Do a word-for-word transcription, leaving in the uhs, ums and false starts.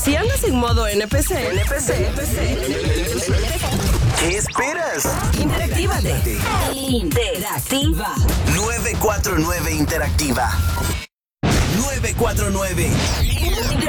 Si andas en modo N P C, N P C, ¿qué esperas? interactívate. Interactiva. nueve cuatro nueve Interactiva. nueve cuatro nueve